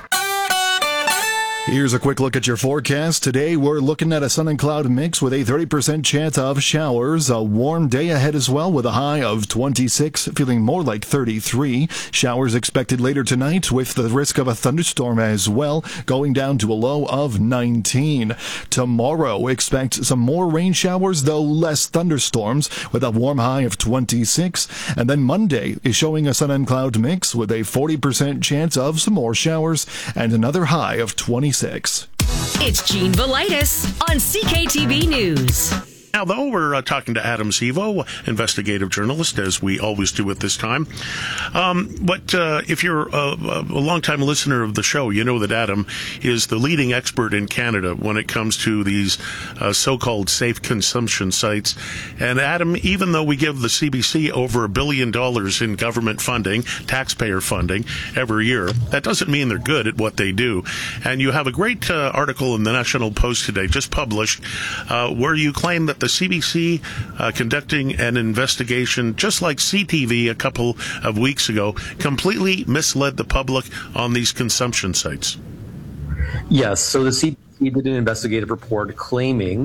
Speaker 5: Here's a quick look at your forecast. Today, we're looking at a sun and cloud mix with a 30% chance of showers. A warm day ahead as well with a high of 26, feeling more like 33. Showers expected later tonight with the risk of a thunderstorm as well, going down to a low of 19. Tomorrow, expect some more rain showers, though less thunderstorms, with a warm high of 26. And then Monday is showing a sun and cloud mix with a 40% chance of some more showers and another high of 26.
Speaker 2: It's Gene Velitis on CKTV News.
Speaker 3: Now, though, we're talking to Adam Zivo, investigative journalist, as we always do at this time. But if you're a longtime listener of the show, you know that Adam is the leading expert in Canada when it comes to these so-called safe consumption sites. And Adam, even though we give the CBC over $1 billion in government funding, taxpayer funding, every year, that doesn't mean they're good at what they do. And you have a great article in the National Post today, just published, where you claim that the CBC conducting an investigation, just like CTV a couple of weeks ago, completely misled the public on these consumption sites.
Speaker 11: Yes, so the CBC did an investigative report claiming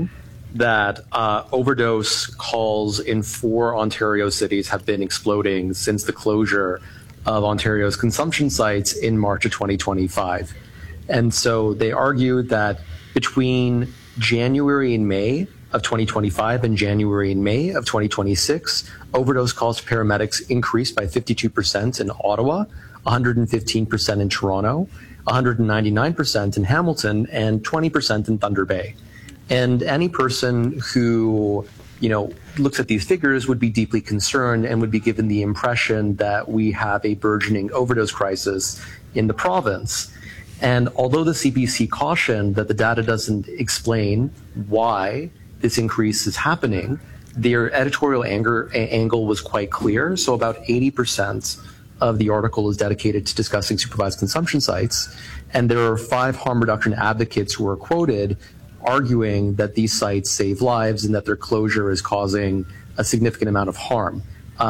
Speaker 11: that overdose calls in 4 Ontario cities have been exploding since the closure of Ontario's consumption sites in March of 2025. And so they argued that between January and May of 2025 and January and May of 2026, overdose calls to paramedics increased by 52% in Ottawa, 115% in Toronto, 199% in Hamilton, and 20% in Thunder Bay. And any person who, looks at these figures would be deeply concerned and would be given the impression that we have a burgeoning overdose crisis in the province. And although the CBC cautioned that the data doesn't explain why this increase is happening, their editorial angle was quite clear. So about 80% of the article is dedicated to discussing supervised consumption sites. And there are 5 harm reduction advocates who are quoted arguing that these sites save lives and that their closure is causing a significant amount of harm.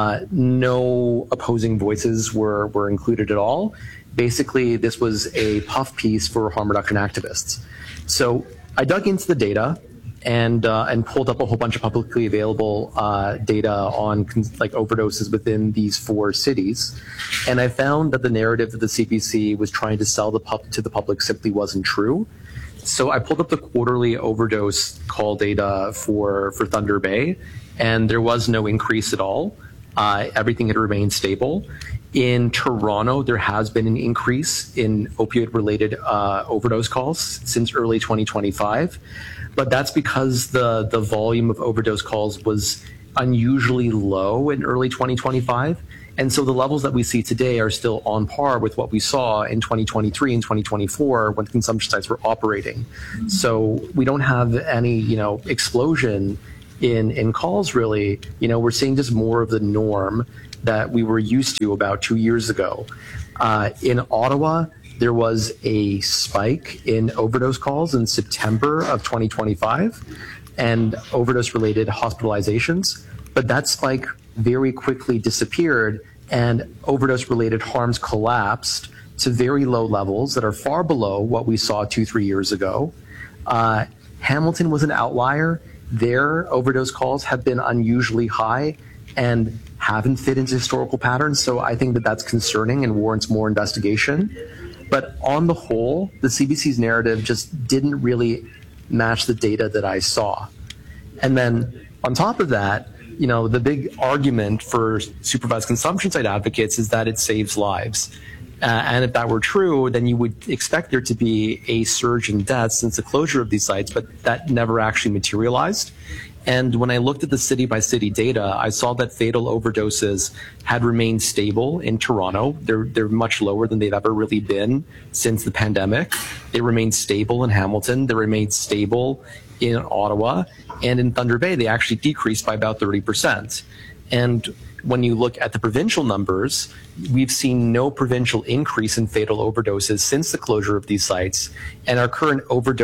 Speaker 11: No opposing voices were included at all. Basically, this was a puff piece for harm reduction activists. So I dug into the data and pulled up a whole bunch of publicly available data on overdoses within these 4 cities. And I found that the narrative that the CBC was trying to sell to the public simply wasn't true. So I pulled up the quarterly overdose call data for Thunder Bay, and there was no increase at all. Everything had remained stable. In Toronto, there has been an increase in opioid-related overdose calls since early 2025, but that's because the volume of overdose calls was unusually low in early 2025. And so the levels that we see today are still on par with what we saw in 2023 and 2024 when consumption sites were operating. So we don't have any, explosion in calls really. We're seeing just more of the norm that we were used to about 2 years ago. In Ottawa, there was a spike in overdose calls in September of 2025 and overdose-related hospitalizations, but that spike very quickly disappeared and overdose-related harms collapsed to very low levels that are far below what we saw 2-3 years ago. Hamilton was an outlier. Their overdose calls have been unusually high and haven't fit into historical patterns, so I think that that's concerning and warrants more investigation. But on the whole, the CBC's narrative just didn't really match the data that I saw. And then on top of that, the big argument for supervised consumption site advocates is that it saves lives. And if that were true, then you would expect there to be a surge in deaths since the closure of these sites, but that never actually materialized. And when I looked at the city-by-city data, I saw that fatal overdoses had remained stable in Toronto. They're much lower than they've ever really been since the pandemic. They remained stable in Hamilton. They remained stable in Ottawa. And in Thunder Bay, they actually decreased by about 30%. And when you look at the provincial numbers, we've seen no provincial increase in fatal overdoses since the closure of these sites. And our current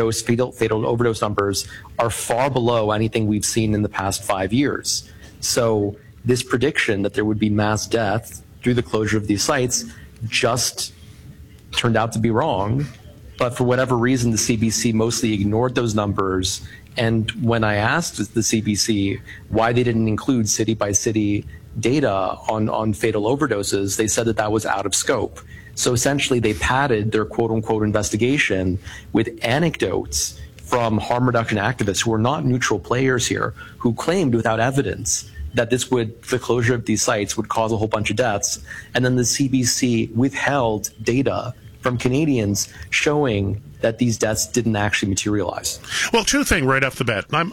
Speaker 11: fatal overdose numbers are far below anything we've seen in the past 5 years. So this prediction that there would be mass death through the closure of these sites just turned out to be wrong. But for whatever reason, the CBC mostly ignored those numbers. And when I asked the CBC why they didn't include city-by-city data on fatal overdoses, they said that that was out of scope. So essentially, they padded their quote-unquote investigation with anecdotes from harm reduction activists who are not neutral players here, who claimed without evidence that the closure of these sites would cause a whole bunch of deaths. And then the CBC withheld data from Canadians showing that these deaths didn't actually materialize.
Speaker 3: Well, two things right off the bat. I'm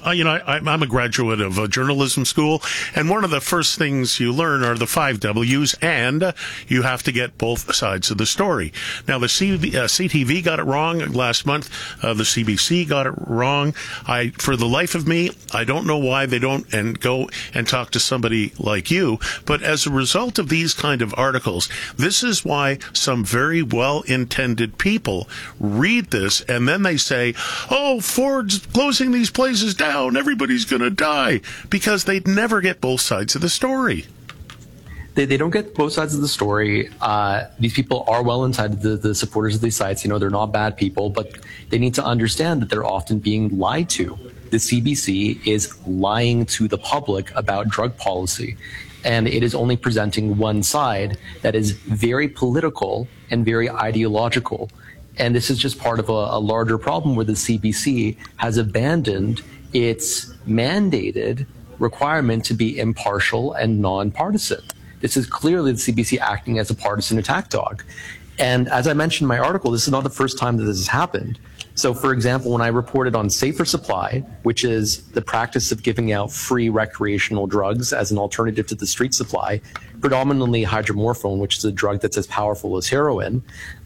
Speaker 3: a graduate of a journalism school, and one of the first things you learn are the 5 W's, and you have to get both sides of the story. Now, the CTV got it wrong last month. The CBC got it wrong. For the life of me, I don't know why they don't go and talk to somebody like you. But as a result of these kind of articles, this is why some very well-intended people read this, and then they say, oh, Ford's closing these places down, everybody's going to die, because they'd never get both sides of the story.
Speaker 11: They don't get both sides of the story. These people are well inside the supporters of these sites. They're not bad people, but they need to understand that they're often being lied to. the CBC is lying to the public about drug policy. And it is only presenting one side that is very political and very ideological. And this is just part of a larger problem where the CBC has abandoned its mandated requirement to be impartial and nonpartisan. This is clearly the CBC acting as a partisan attack dog. And as I mentioned in my article, this is not the first time that this has happened. So, for example, when I reported on Safer Supply, which is the practice of giving out free recreational drugs as an alternative to the street supply, predominantly hydromorphone, which is a drug that's as powerful as heroin,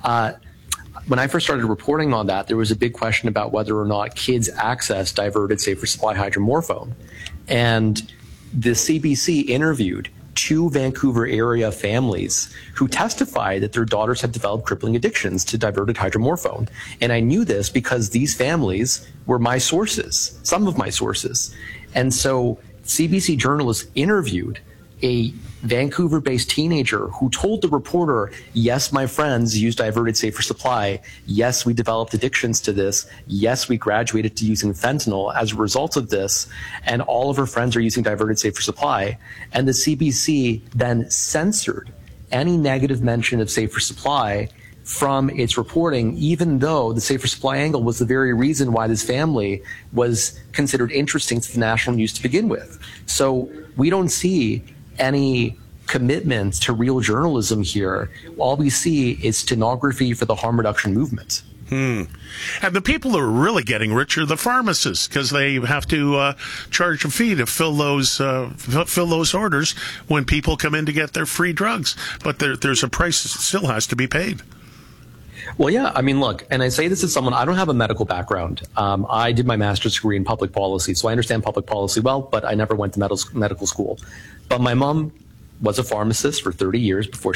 Speaker 11: when I first started reporting on that, there was a big question about whether or not kids access diverted Safer Supply hydromorphone. And the CBC interviewed 2 Vancouver area families who testified that their daughters had developed crippling addictions to diverted hydromorphone. And I knew this because these families were my sources, some of my sources. And so CBC journalists interviewed a Vancouver-based teenager who told the reporter, yes, my friends used diverted Safer Supply. Yes, we developed addictions to this. Yes, we graduated to using fentanyl as a result of this. And all of her friends are using diverted Safer Supply. And the CBC then censored any negative mention of Safer Supply from its reporting, even though the Safer Supply angle was the very reason why this family was considered interesting to the national news to begin with. So we don't see any commitment to real journalism here. All we see is stenography for the harm reduction movement.
Speaker 3: And the people who are really getting rich are the pharmacists, because they have to charge a fee to fill those orders when people come in to get their free drugs. But there's a price that still has to be paid.
Speaker 11: Well, yeah, I mean, look, and I say this as someone, I don't have a medical background. I did my master's degree in public policy, so I understand public policy well, but I never went to medical school. But my mom was a pharmacist for 30 years before